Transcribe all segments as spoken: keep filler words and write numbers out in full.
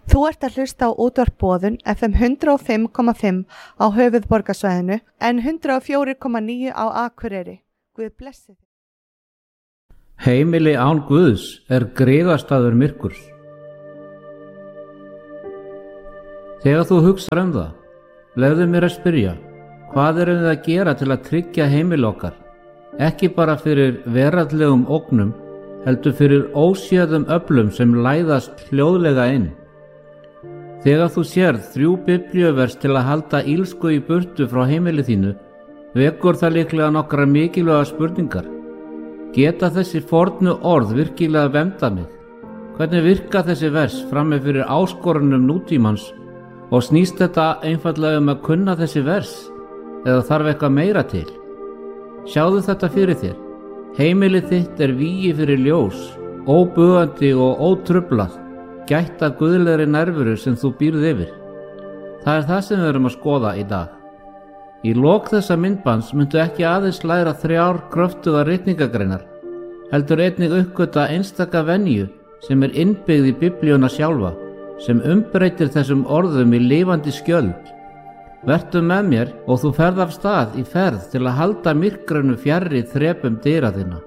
Þú ert að hlusta á útvarp Boðun F M hundrað og fimm komma fimm á höfuðborgarsvæðinu en hundrað og fjögur komma níu á Akureyri. Guð blessi þig. Heimili án Guðs er griðastaður myrkurs. Þegar þú hugsar um það, leyfðu mér að spyrja, hvað erum við að gera til að tryggja heimili okkar? Ekki bara fyrir veraldlegum ógnum, heldur fyrir óséðum öflum sem læðast hljóðlega inn. Þegar þú sérð þrjú biblíuvers til að halda ílsku í burtu frá heimili þínu, vekur það líklega nokkrar mikilvæga spurningar. Geta þessi fornu orð virkilega verndað mig? Hvernig virka þessi vers frammi fyrir áskorunum nútímans og snýst þetta einfaldlega um að kunna þessi vers eða þarf eitthvað meira til? Sjáðu þetta fyrir þér. Heimili þitt er vígi fyrir ljós, óbugandi og ótruflað, gætt að guðlegri nærveru sem þú býrð yfir. Það er það sem við erum að skoða í dag. Í lok þessa myndbands myndu ekki aðeins læra þrjár kröftuga ritningagreinar, heldur einnig uppgöta einstaka venju sem er innbyggð í biblíuna sjálfa, sem umbreytir þessum orðum í lifandi skjöld. Vertu með mér og þú ferð af stað í ferð til að halda myrkrinu fjarri þrepum dyra þinna.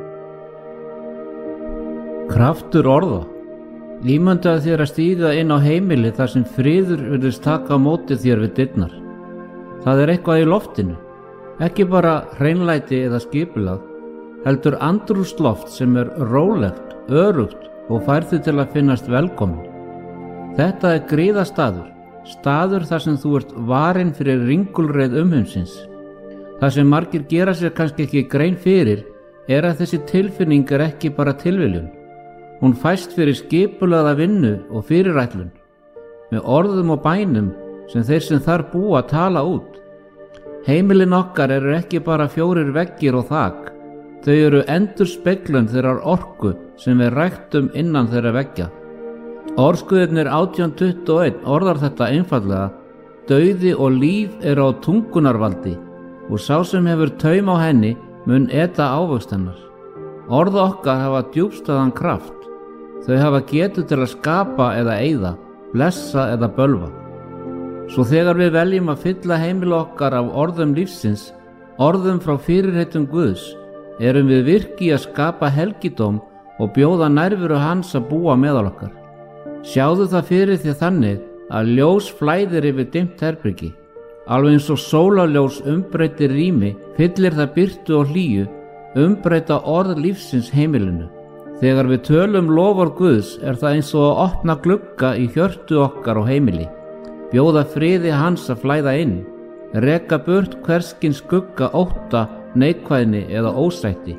Kraftur orða. Ímyndaðu þér að stíga inn á heimili þar sem friður virðist taka á móti þér við dyrnar. Það er eitthvað í loftinu, ekki bara hreinlæti eða skipulag, heldur andrúmsloft sem er rólegt, örugt og fær þig til að finnast velkomin. Þetta er griðastaður, staður þar sem þú ert varinn fyrir ringulreið umheimsins. Það sem margir gera sér kannski ekki grein fyrir er að þessi tilfinning er ekki bara tilviljun. Hún fæst fyrir skipulagða vinnu og fyrirætlun, með orðum og bænum sem þeir sem þar búa tala út. Heimilin okkar eru ekki bara fjórir veggir og þak, þau eru endurspeglun þeirrar orku sem við ræktum innan þeirra veggja. Orðskuðirnir átján tuttugu og eitt orðar þetta einfaldlega: dauði og líf eru á tungunarvaldi og sá sem hefur taum á henni mun eta ávöxt hennar. Orð okkar hafa djúpstæðan kraft. Þau hafa getu til að skapa eða eyða, blessa eða bölva. Svo þegar við veljum að fylla heimili okkar af orðum lífsins, orðum frá fyrirheitum Guðs, erum við virki að skapa helgidóm og bjóða nærveru hans að búa meðal okkar. Sjáðu það fyrir þér þannig að ljós flæðir yfir dimmt herbergi. Alveg eins og sólarljós umbreytir rými, fyllir það birtu og hlýju, umbreyta orð lífsins heimilinu. Þegar við tölum loforð Guðs er það eins og að opna glugga í hjörtu okkar og heimili, bjóða friði hans að flæða inn, reka burt hverskins skugga ótta, neikvæðni eða ósætti.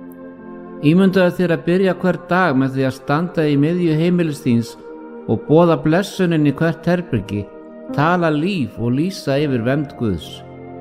Ímyndaðu þér að byrja hver dag með því að standa í miðju heimilis þíns og boða blessunin í hvert herbergi, tala líf og lýsa yfir vernd Guðs.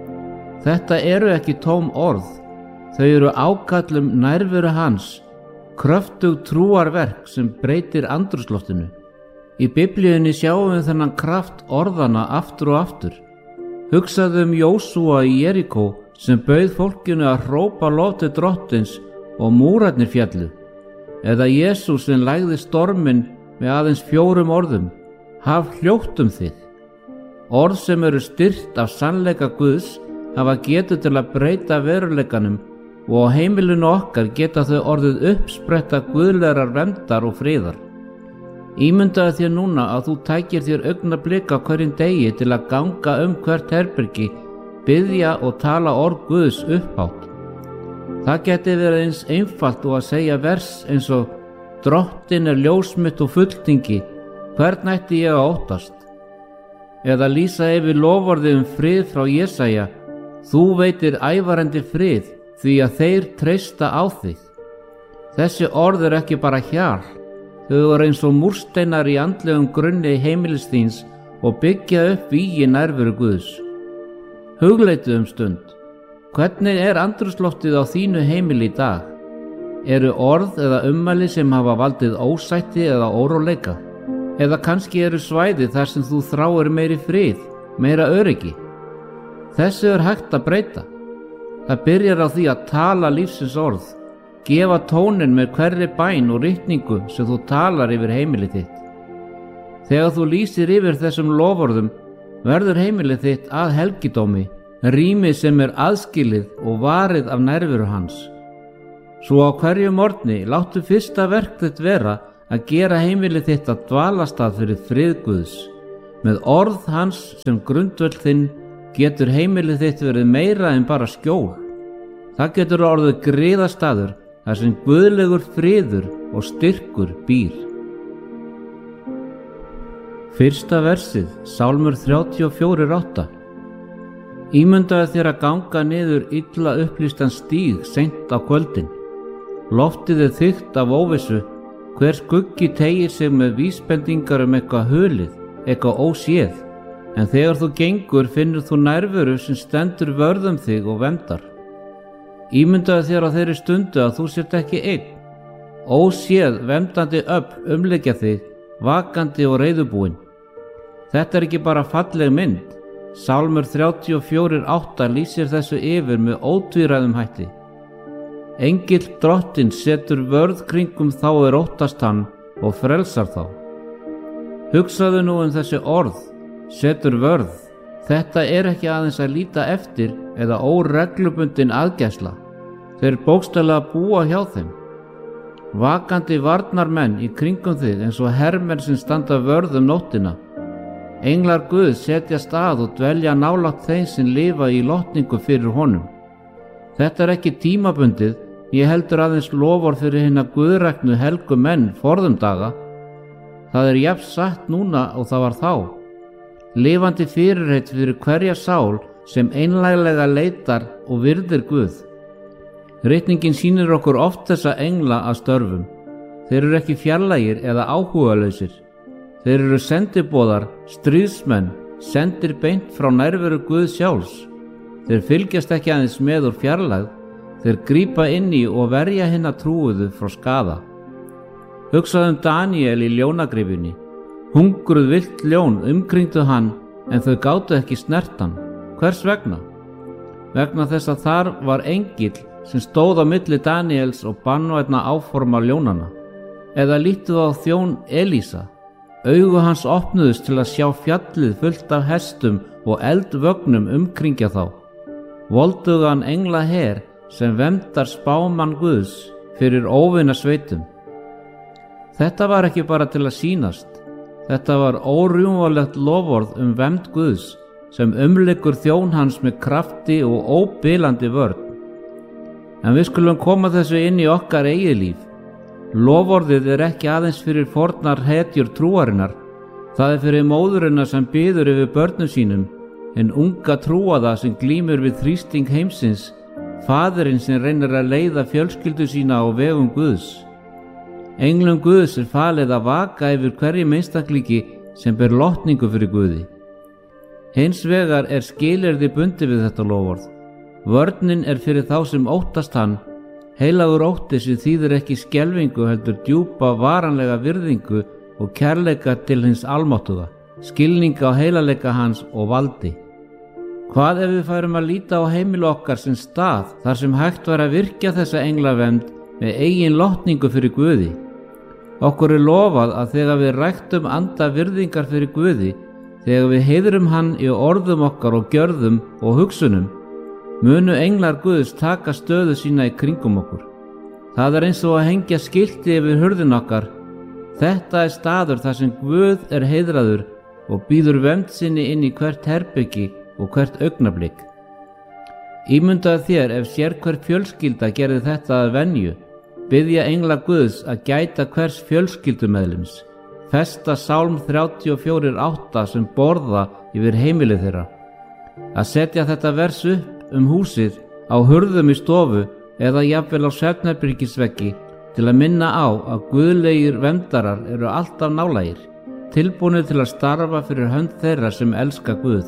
Þetta eru ekki tóm orð, þau eru ákall um nærveru hans, kröftug trúarverk sem breytir andrúmsloftinu. Í biblíunni sjáum við þennan kraft orðana aftur og aftur. Hugsaðu um Jósúa í Jeríkó sem bauð fólkinu að hrópa lof til drottins og múrarnir féllu. Eða Jesús sem lægði storminn með aðeins fjórum orðum: haf hljótt um þig. Orð sem eru styrt af sannleika Guðs hafa getu til að breyta veruleikanum og á heimilinu okkar geta þau orðið uppspretta guðlegrar verndar og friðar. Ímyndaðu þér núna að þú tækir þér augnablik á hverjum degi til að ganga um hvert herbergi, biðja og tala orð Guðs upphátt. Það geti verið eins einfalt og að segja vers eins og: drottin er ljós mitt og fulltingi, hvern ætti ég að óttast? Eða lýsa yfir loforði um frið frá Jesaja: þú veitir ævarandi frið, því að þeir treysta á þig. Þessi orð er ekki bara hjal, þau eru eins og múrsteinar í andlegum grunni heimilis þíns og byggja upp vígi nærveru Guðs. Hugleitu um stund. Hvernig er andrúmsloftið á þínu heimili í dag? Eru orð eða ummæli sem hafa valdið ósætti eða óróleika? Eða kannski eru svæði þar sem þú þráir meiri frið, meira öryggi? Þessu er hægt að breyta. Það byrjar á því að tala lífsins orð, gefa tónin með hverri bæn og ritningu sem þú talar yfir heimili þitt. Þegar þú lýsir yfir þessum loforðum verður heimilið þitt að helgidómi, rými sem er aðskilið og varið af nærveru hans. Svo á hverju morgni láttu fyrsta verk þitt vera að gera heimilið þitt að dvalastað fyrir frið Guðs. Með orð hans sem grundvöll þinn getur heimilið þitt verið meira en bara skjól. Það getur orðið griðastaður þar sem guðlegur friður og styrkur býr. Fyrsta versið, Sálmur þrjátíu og fjögur átta. Ímyndaðu þér að ganga niður illa upplýstan stíg seint á kvöldin. Loftið er þykkt af óvissu, hver skuggi teygir sig með vísbendingar um eitthvað hulið, eitthvað óséð, en þegar þú gengur finnur þú nærveru sem stendur vörðum þig og verndar. Ímyndaðu þér á þeirri stundu að þú sért ekki einn. Óséð verndandi öfl umleikja þig, vakandi og reiðubúin. Þetta er ekki bara falleg mynd. Sálmur þrjátíu og fjögur átta lýsir þessu yfir með ótvíræðum hætti. Engill drottins setur vörð kringum þá er óttast hann og frelsar þá. Hugsaðu nú um þessi orð, setur vörð. Þetta er ekki aðeins að líta eftir eða óreglubundin aðgæsla. Þeir bókstaflega búa hjá þeim. Vakandi varnarmenn í kringum þig eins og hermenn sem standa vörð um nóttina. Englar Guðs setjast að og dvelja nálægt þeim sem lifa í lotningu fyrir honum. Þetta er ekki tímabundið, ég heldur aðeins lofar fyrir hinna guðræknu helgu menn forðum daga. Það er jafn satt núna og það var þá. Lifandi fyrirheit fyrir hverja sál sem einlæglega leitar og virðir Guð. Ritningin sýnir okkur oft þessa engla að störfum. Þeir eru ekki fjarlægir eða áhugalausir. Þeir eru sendiboðar, stríðsmenn, sendir beint frá nærveru Guðs sjálfs. Þeir fylgjast ekki aðeins með úr fjarlægð, þeir grípa inn í og verja hinna trúuðu frá skaða. Hugsaðu um Daníel í ljónagryfjunni. Hungruð villt ljón umkringdu hann en þau gátu ekki snert hann. Hvers vegna? Vegna þess að þar var engill sem stóð á milli Daníels og banvænna áforma ljónana. Eða lítu á þjón Elísa. Augu hans opnuðust til að sjá fjallið fullt af hestum og eldvögnum umkringja þá. Voldugan engla her sem verndar spámann Guðs fyrir óvina sveitum. Þetta var ekki bara til að sýnast. Þetta var órjúmvalegt loforð um vernd Guðs sem umlykur þjón hans með krafti og óbilandi vörn. En við skulum koma þessu inn í okkar eigið líf. Loforðið er ekki aðeins fyrir fornar hetjur trúarinnar. Það er fyrir móðurina sem biður yfir börnum sínum, en unga trúaða sem glímur við þrýsting heimsins, faðirinn sem reynir að leiða fjölskyldu sína á vegum Guðs. Englum Guðs er falið að vaka yfir hverjum einstaklingi sem ber lotningu fyrir Guði. Hins vegar er skilyrði bundið við þetta loforð. Vörnin er fyrir þá sem óttast hann. Heilagur ótti sem þýðir ekki skelfingu heldur djúpa varanlega virðingu og kærleika til hins almáttuga, skilninga á heilaleika hans og valdi. Hvað ef við færum að líta á heimili okkar sem stað þar sem hægt var að virkja þessa englavernd með eigin lotningu fyrir Guði? Okkur er lofað að þegar við ræktum anda virðingar fyrir Guði, þegar við heiðrum hann í orðum okkar og gjörðum og hugsunum, munu englar Guðs taka stöðu sína í kringum okkur. Það er eins og að hengja skilti yfir hurðin okkar. Þetta er staður þar sem Guð er heiðraður og býður vernd sinni inn í hvert herbyggi og hvert augnablik. Ímyndaðu þér ef sérhver fjölskylda gerði þetta að venju, biðja englar Guðs að gæta hvers fjölskyldumeðlims, festa Sálm þrjátíu og fjögur átta sem borða yfir heimilið þeirra. Að setja þetta vers upp um húsið, á hurðum í stofu eða jafnvel á svefnherbergisveggi til að minna á að guðlegir verndarar eru alltaf nálægir, tilbúnir til að starfa fyrir hönd þeirra sem elska Guð.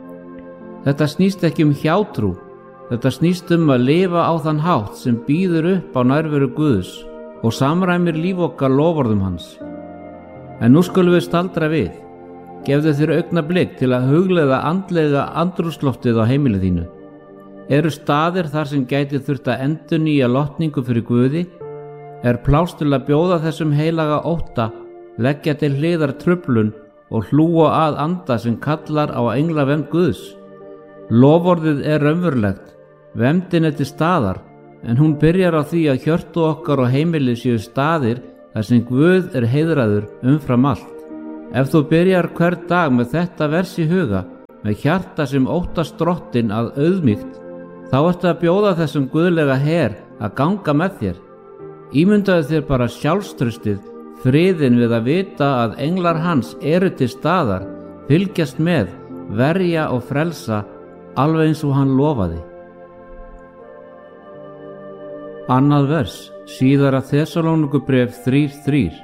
Þetta snýst ekki um hjátrú, þetta snýst um að lifa á þann hátt sem býður upp á nærveru Guðs og samræmir líf okkar loforðum hans. En nú skulum við staldra við. Gefðu þér augnablik til að hugleiða andlega andrúmsloftið á heimilið þínu. Eru staðir þar sem gæti þurft að endurnýja lotningu fyrir Guði? Er pláss til að bjóða þessum heilaga ótta leggja til hliðar truflun og hlúa að anda sem kallar á englavernd Guðs. Loforðið er raunverulegt, verndin er til staðar, en hún byrjar á því að hjörtu okkar og heimili séu staðir þar sem Guð er heiðraður umfram allt. Ef þú byrjar hver dag með þetta vers í huga, með hjarta sem óttast Drottinn að auðmýkt, þá ertu að bjóða þessum guðlega her að ganga með þér. Ímyndaðu þér bara sjálfstraustið, friðin við að vita að englar hans eru til staðar, fylgjast með, verja og frelsa, alveg eins og hann lofaði. Annað vers, síðara Þessalónikubréf þrír þrír.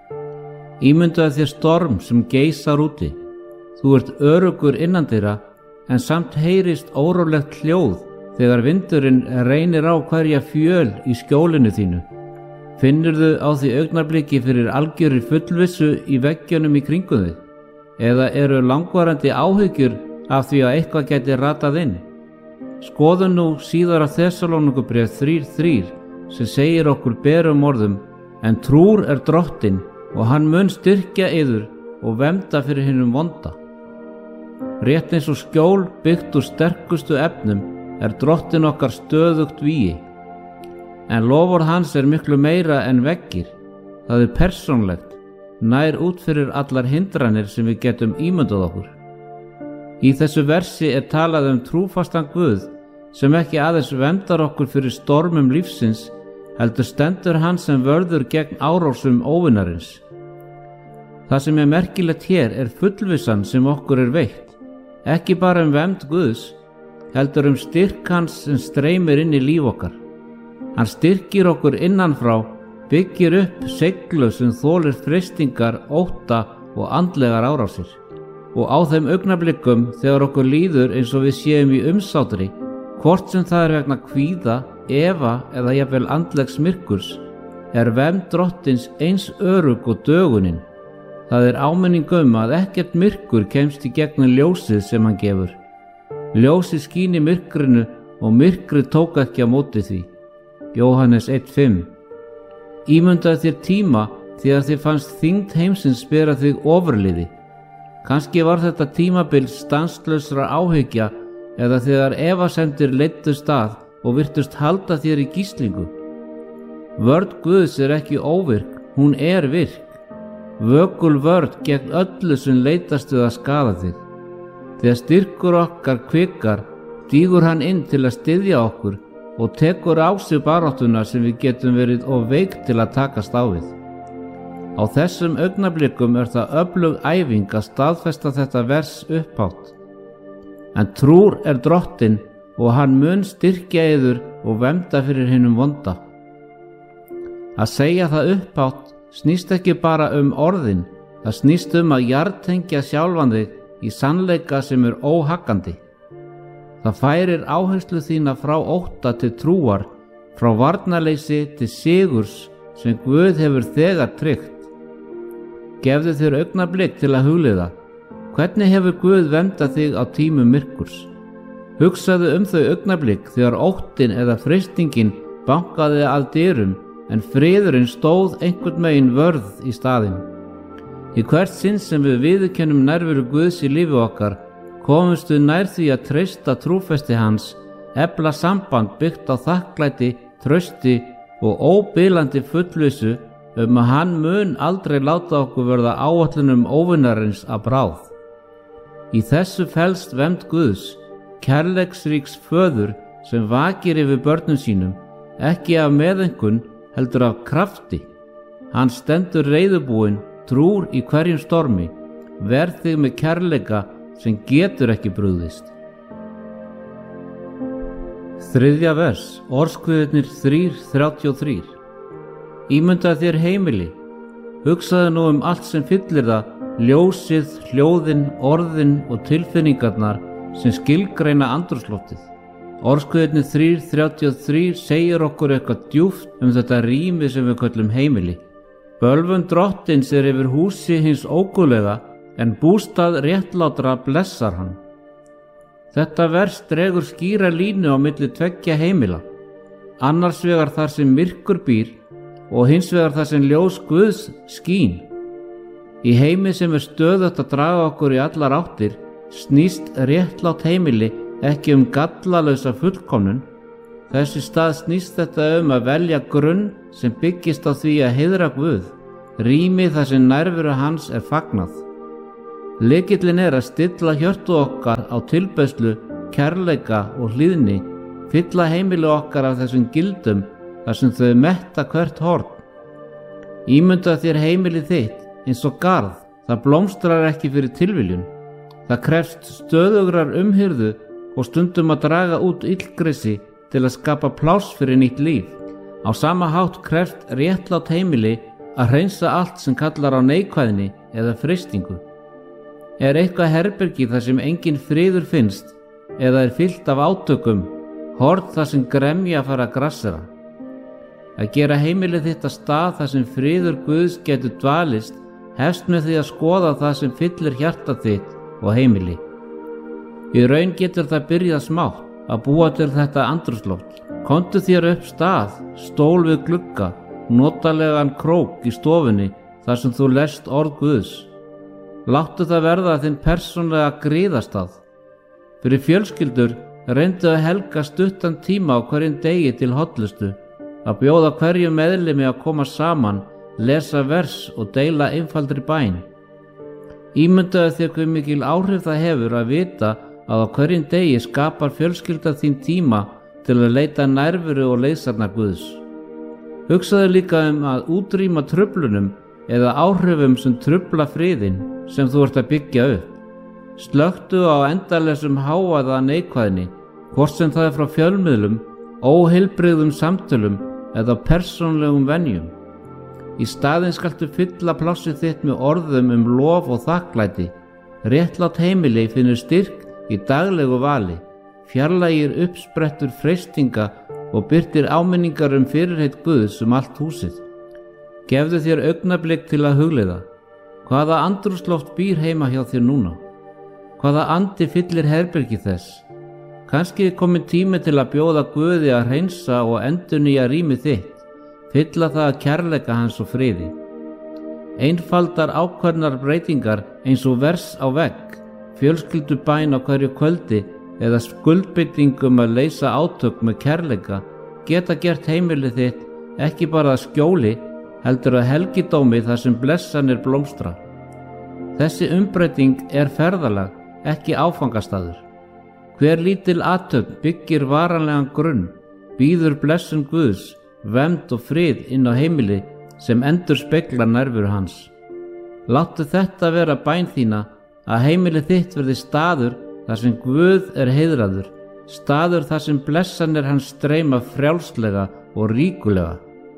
Ímyndaðu þér storm sem geisar úti. Þú ert öruggur innandyra, en samt heyrist órólegt hljóð þegar vindurinn reynir á hverja fjöl í skjólinu þínu. Finnurðu á því augnabliki fyrir algjörri fullvissu í veggjunum í kringum þig? Eða eru langvarandi áhyggjur af því að eitthvað geti ratað inn? Skoðum nú síðara Þessalónikubréf þrír þrír sem segir okkur berum orðum: en trúr er Drottinn og hann mun styrkja yður og vernda fyrir hinum vonda. Rétt eins og skjól byggt úr sterkustu efnum er Drottinn okkar stöðugt vígi. En loforð hans er miklu meira en veggir. Það er persónlegt, nær út fyrir allar hindranir sem við getum ímyndað okkur. Í þessu versi er talað um trúfastan Guð sem ekki aðeins verndar okkur fyrir stormum lífsins, heldur stendur hann sem vörður gegn árásum óvinarins. Það sem er merkilegt hér er fullvissan sem okkur er veitt, ekki bara um vernd Guðs, heldur um styrk hans sem streymir inn í líf okkar. Hann styrkir okkur innanfrá, byggir upp seiglu sem þolir freistingar, ótta og andlegar árásir. Og á þeim augnablikum þegar okkur líður eins og við séum í umsátri, hvort sem það er vegna kvíða, efa eða jafnvel andlegs myrkurs, er vernd Drottins eins örugg og dögunin. Það er áminning um að ekkert myrkur kemst í gegnum ljósið sem hann gefur. Ljósið skín í myrkrinu og myrkrið tók ekki á móti því. Jóhannes eitt fimm. Ímyndaðu þér tíma þegar þér fannst þyngd heimsins bera þig ofurliði. Kannski var þetta tímabil stanslausra áhyggja eða þegar efasemdir leiddu stað og virtust halda þér í gíslingu. Vörn Guðs er ekki óvirk, hún er virk. Vökul vörn gegn öllu sem leitast við að skaða þig. Þegar styrkur okkar kvikar, stígur hann inn til að styðja okkur og tekur á sig baráttuna sem við getum verið of veik til að takast á við. Á þessum augnablikum er það öflug æfing að staðfesta þetta vers upphátt. En trúr er Drottinn og hann mun styrkja yður og vernda fyrir hinum vonda. Að segja það upphátt snýst ekki bara um orðin, það snýst um að jartengja sjálfan þig í sannleika sem er óhaggandi. Það færir áherslu þína frá ótta til trúar, frá varnarleysi til sigurs sem Guð hefur þegar tryggt. Gefðu þér augnablik til að hugleiða. Hvernig hefur Guð verndað þig á tímum myrkurs? Hugsaðu um þau augnablik þegar óttin eða freistingin bankaði að dyrum, en friðurinn stóð einhvern megin vörð í staðinn. Í hvert sinn sem við viðurkennum nærveru Guðs í lífi okkar, komumst við nær því að treysta trúfesti hans, efla samband byggt á þakklæti, trausti og óbilandi fullvissu um að hann mun aldrei láta okkur verða áætlunum óvinarins að bráð. Í þessu felst vernd Guðs, kærleiksríks föður sem vakir yfir börnum sínum, ekki af meðaumkun heldur af krafti. Hann stendur reiðubúinn, trúr í hverjum stormi, verð þig með kærleika sem getur ekki brugðist. Þriðja vers, Orðskviðirnir þrír þrjátíu og þrír. Ímyndaðu þér heimili, hugsaðu nú um allt sem fyllir það, ljósið, hljóðin, orðin og tilfinningarnar sem skilgreina andrúmsloftið. Orðskviðirnir þrír þrjátíu og þrír segir okkur eitthvað djúpt um þetta rými sem við köllum heimili. Bölvun Drottins er yfir húsi hins óguðlega, en bústað réttlátra blessar hann. Þetta vers dregur skýra línu á milli tveggja heimila, annars vegar þar sem myrkur býr og hins vegar þar sem ljós Guðs skín. Í heimi sem er stöðugt að draga okkur í allar áttir snýst réttlátt heimili ekki um gallalausa fullkomnun. Þessi stað snýst þetta um að velja grunn sem byggist á því að heiðra Guð, rými þar sem nærveru hans er fagnað. Lykillinn er að stilla hjörtu okkar á tilbeiðslu, kærleika og hlýðni, fylla heimili okkar af þessum gildum þar sem þau metta hvert horn. Ímyndaðu þér heimili þitt eins og garð, það blómstrar ekki fyrir tilviljun. Það krefst stöðugrar umhirðu og stundum að draga út illgresi til að skapa pláss fyrir nýtt líf. Á sama hátt krefst réttlátt heimili að hreinsa allt sem kallar á neikvæðni eða freistingu. Er eitthvað herbergi þar sem engin friður finnst eða er fyllt af átökum, horn þar sem gremja fara að grassera. Að gera heimilið þitt að stað þar sem friður Guðs getur dvalist hefst með því að skoða það sem fyllir hjarta þitt og heimili. Í raun getur það byrjað smátt að búa til þetta andrúmsloft. Komdu þér upp stað, stól við glugga, notalegan krók í stofunni þar sem þú lest orð Guðs. Láttu það verða þinn persónlega griðastað. Fyrir fjölskyldur reyndu að helga stuttan tíma á hverjum degi til hollustu, að bjóða hverju meðlimi að koma saman, lesa vers og deila einfaldri bæn. Ímyndaðu þér hve mikil áhrif það hefur að vita að á hverjum degi skapar fjölskylda þín tíma til að leita nærveru og leiðsagnar Guðs. Hugsaðu líka um að útrýma truflunum eða áhrifum sem trufla friðinn sem þú ert að byggja upp. Slökktu á endalausum hávaða neikvæðni, hvort sem það er frá fjölmiðlum, óheilbrigðum samtölum eða persónlegum venjum. Í staðinn skaltu fylla plássið þitt með orðum um lof og þakklæti. Réttlátt heimili finnur styrk í daglegu vali, fjarlægir uppsprettur freistinga og birtir áminningar um fyrirheit Guðs um allt húsið. Gefðu þér augnablik til að hugleiða. Hvaða andrúmsloft býr heima hjá þér núna? Hvaða andi fyllir herbergi þess? Kannski er komin tími til að bjóða Guði að hreinsa og endurnýja rýmið þitt, fylla það að kærleika hans og friði. Einfaldar ákveðnar breytingar eins og vers á vegg, fjölskyldubæn á hverju kvöldi eða skuldbindingum að leysa átök með kærleika geta gert heimilið þitt ekki bara að skjóli, heldur að helgidómi þar sem blessanir blómstra. Þessi umbreyting er ferðalag, ekki áfangastaður. Hver lítil athöfn byggir varanlegan grunn, býður blessun Guðs, vernd og frið inn á heimili sem endur speglar nærveru hans. Láttu þetta vera bæn þína að heimili þitt verði staður þar sem Guð er heiðraður, staður þar sem blessanir hans streyma frjálslega og ríkulega.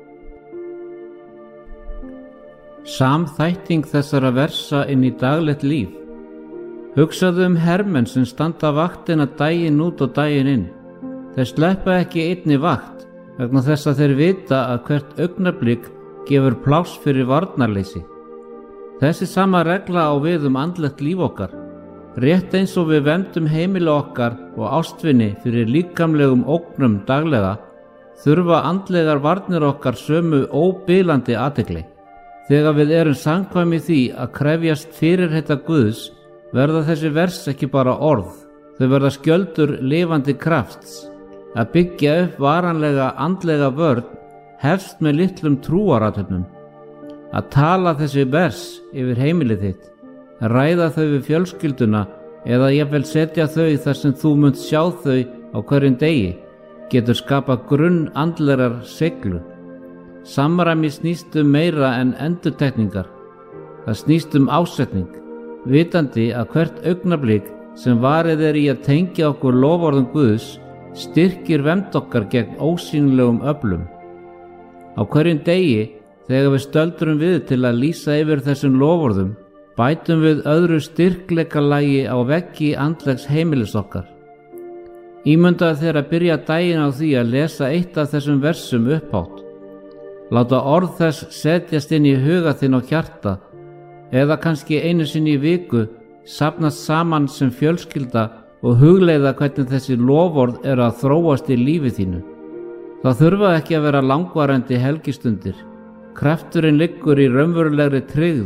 Samþætting þessara versa inn í daglegt líf. Hugsaðu um hermenn sem standa vaktina daginn út og daginn inn. Þeir sleppa ekki einni vakt vegna þess að þeir vita að hvert augnablik gefur pláss fyrir varnarleysi. Þessi sama regla á við um andlegt líf okkar. Rétt eins og við verndum heimili okkar og ástvinni fyrir líkamlegum ógnum daglega, þurfa andlegar varnir okkar sömu óbilandi athygli. Þegar við erum samkvæm í því að krefjast fyrirheita Guðs, verða þessi vers ekki bara orð, þau verða skjöldur lifandi krafts. Að byggja upp varanlega andlega vörn hefst með litlum trúarathöfnum. Að tala þessi vers yfir heimilið þitt, ræða þau við fjölskylduna eða jafnvel setja þau þar sem þú munt sjá þau á hverjum degi, getur skapað grunn andlegar seiglu. Samræmi snýst um meira en endurtekningar. Það snýst um ásetning, vitandi að hvert augnablik sem varið er í að tengja okkur loforðum Guðs styrkir vernd okkar gegn ósýnilegum öflum. Á hverjum degi, þegar við stöldrum við til að lýsa yfir þessum loforðum, bætum við öðru styrkleikalagi á veggi andlegs heimilis okkar. Ímyndaðu þér að byrja daginn á því að lesa eitt af þessum versum upphátt. Láta orð þess setjast inn í huga þinn og hjarta, eða kannski einu sinni í viku safnast saman sem fjölskylda og hugleiða hvernig þessi loforð er að þróast í lífi þínu. Það þurfa ekki að vera langvarandi helgistundir. Krafturinn liggur í raunverulegri tryggð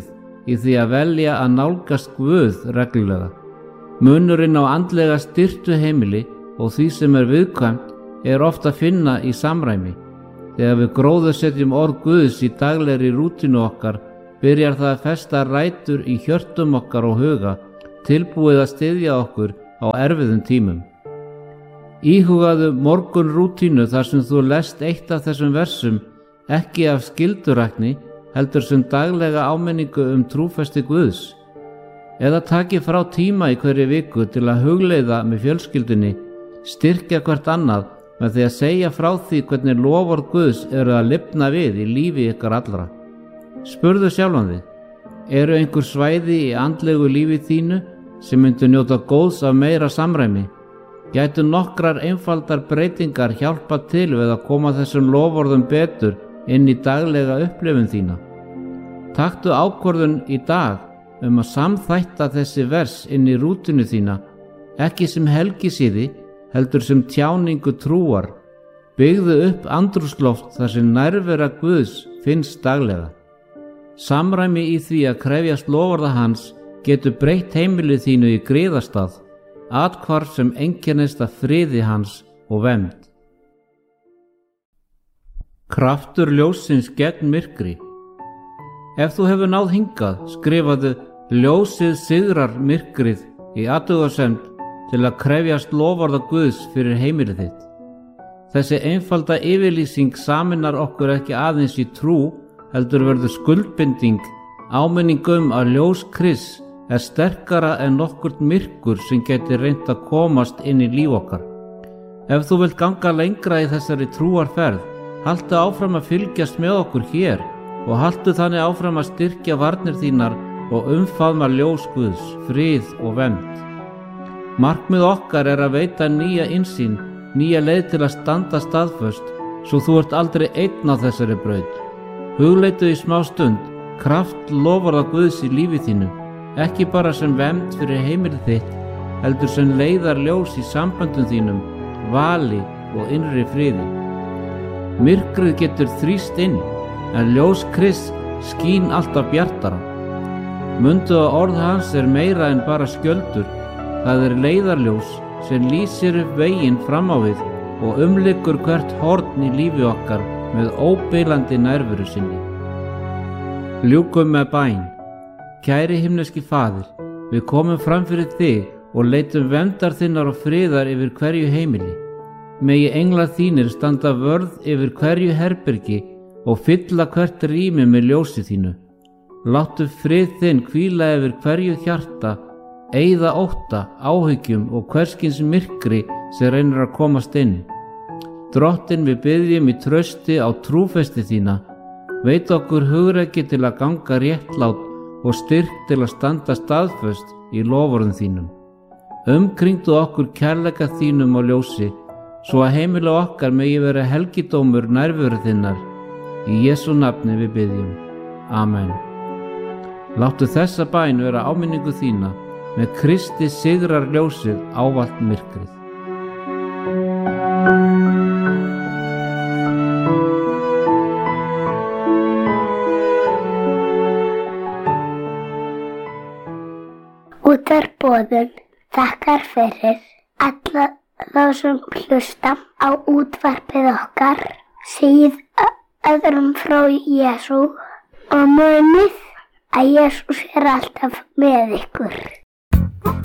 í því að velja að nálgast Guð reglulega. Munurinn á andlega styrktu heimili og því sem er viðkvæmt er oft að finna í samræmi. Þegar við gróðursetjum orð Guðs í daglegri rútínu okkar, byrjar það að festa rætur í hjörtum okkar og huga, tilbúið að styðja okkur á erfiðum tímum. Íhugaðu morgun rútínu þar sem þú lest eitt af þessum versum, ekki af skyldurækni, heldur sem daglega áminningu um trúfesti Guðs. Eða taki frá tíma í hverju viku til að hugleiða með fjölskyldunni, styrkja hvert annað með því að segja frá því hvernig loforð Guðs eru að lifna við í lífi ykkar allra. Spurðu sjálfan þig, eru einhver svæði í andlegu lífi þínu sem myndu njóta góðs af meira samræmi? Gætu nokkrar einfaldar breytingar hjálpa til við að koma þessum loforðum betur inn í daglega upplifun þína? Taktu ákvörðun í dag um að samþætta þessi vers inn í rútinu þína, ekki sem helgisíði, heldur sem tjáningu trúar. Byggðu upp andrúmsloft þar sem nærvera Guðs finnst daglega. Samræmi í því að krefjast loforða hans getur breytt heimilið þínu í griðastað, athvarf sem einkennist af friði hans og vernd. Kraftur ljóssins gegn myrkri. Ef þú hefur náð hingað, skrifaðu ljósið sigrar myrkrið í athugasemd til að krefjast loforða Guðs fyrir heimilið þitt. Þessi einfalda yfirlýsing saminar okkur ekki aðeins í trú, heldur verður skuldbinding, áminning um að ljós Krists er sterkara en nokkurt myrkur sem geti reynt að komast inn í líf okkar. Ef þú vilt ganga lengra í þessari trúarferð, haltu áfram að fylgjast með okkur hér og haltu þannig áfram að styrkja varnir þínar og umfaðma ljós Guðs, frið og vernd. Markmið okkar er að veita nýja innsýn, nýja leið til að standa staðföst, svo þú ert aldrei einn á þessari braut. Hugleitu í smá stund, kraft loforða Guðs í lífi þínu, ekki bara sem vernd fyrir heimilið þitt, heldur sem leiðar ljós í samböndum þínum, vali og innri friði. Myrkrið getur þrýst inn, en ljós Krists skín alltaf bjartara. Mundu að orð hans er meira en bara skjöldur. Það er leiðarljós sem lýsir upp veginn fram á við og umlykur hvert horn í lífi okkar með óbilandi nærveru sinni. Ljúkum með bæn. Kæri himneski Faðir, við komum fram fyrir þig og leitum verndar þinnar og friðar yfir hverju heimili. Megi englar þínir standa vörð yfir hverju herbergi og fylla hvert rými með ljósi þínu. Láttu frið þinn hvíla yfir hverju hjarta, eyða ótta, áhyggjum og hverskins myrkri sem reynir að komast inn. Drottinn, við biðjum í trausti á trúfesti þína, veit okkur hugrekki til að ganga réttlátt og styrk til að standa staðföst í loforðum þínum. Umkringdu okkur kærleika þínum og ljósi, svo að heimili okkar megi vera helgidómur nærveru þinnar. Í Jesú nafni við biðjum. Amen. Láttu þessa bæn vera áminningu þína, með Kristi sigrar ljósið ávallt myrkrið. Útvarpsboðun þakkar fyrir alla þá sem hlusta á útvarpið okkar, segið öðrum frá Jesú og munið að Jesús er alltaf með ykkur.